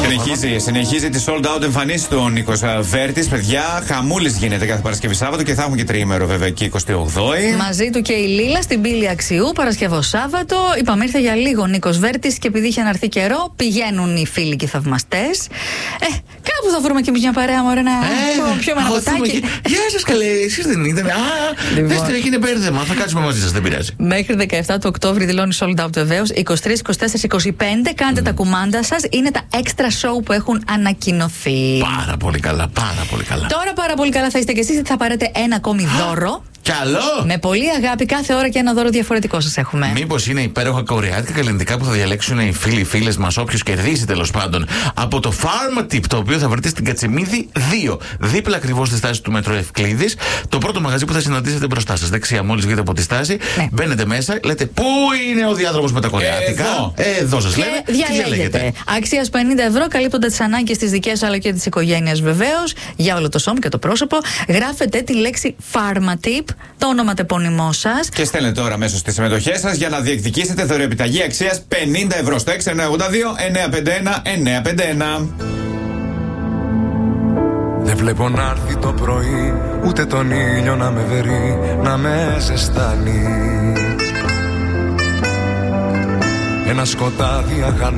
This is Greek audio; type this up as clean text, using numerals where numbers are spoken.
Συνεχίζει τη sold out εμφανίση του ο Νίκος Βέρτης. Παιδιά, χαμούλης γίνεται κάθε Παρασκευή Σάββατο και θα έχουμε και τριήμερο βέβαια εκεί 28η. Μαζί του και η Λίλα στην πύλη Αξιού, Παρασκευό Σάββατο. Είπαμε ήρθε για λίγο ο Νίκος Βέρτης και επειδή είχε αναρθεί καιρό, πηγαίνουν οι φίλοι και οι θαυμαστές. Κάπου θα βρούμε και μια παρέα, μωρέ, να πιο μανακοτάκι. Γεια σας, καλέ, εσείς δεν ήταν. Δεύτερο έγινε μπέρδεμα. Θα κάτσουμε μαζί σας, δεν πειράζει. Μέχρι 17 του Οκτώβρη δηλώνει sold out βεβαίως. 23, 24, 25. Κάντε τα κουμάντα σας. Είναι τα extra show που έχουν ανακοινωθεί. Πάρα πολύ καλά, πάρα πολύ καλά. Τώρα πάρα πολύ καλά θα είστε κι εσείς, γιατί θα πάρετε ένα ακόμη δώρο. Καλό! Με πολύ αγάπη, κάθε ώρα και ένα δώρο διαφορετικό σας έχουμε. Μήπως είναι υπέροχα κορεάτικα καλλιτικά που θα διαλέξουν οι φίλοι, οι φίλες μας, όποιος κερδίσει τέλος πάντων, από το Pharmatip, το οποίο θα βρείτε στην Κατσιμίδη 2, δίπλα ακριβώς στη στάση του Μέτρο Ευκλήδης. Το πρώτο μαγαζί που θα συναντήσετε μπροστά σας. Δεξιά, μόλις βγείτε από τη στάση, μπαίνετε μέσα, λέτε πού είναι ο διάδρομος με τα κορεάτικα. Εδώ σας λέμε. Διαλέγετε. Αξίας 50 ευρώ, καλύπτοντα τις ανάγκες της δικές αλλά και της οικογένειας βεβαίως, για όλο το σώμα και το πρόσωπο. Γράφετε τη λέξη Pharmatip, το όνομα τεπώνυμό σας. Και στέλνετε τώρα μέσω στις συμμετοχές σας για να διεκδικήσετε δωροεπιταγή αξίας 50 ευρώ στο 6982-951-951. Δεν βλέπω να έρθει το πρωί, ούτε τον ήλιο να με βερεί, να με ζεστάνει. Ένα σκοτάδι αγανάκτητο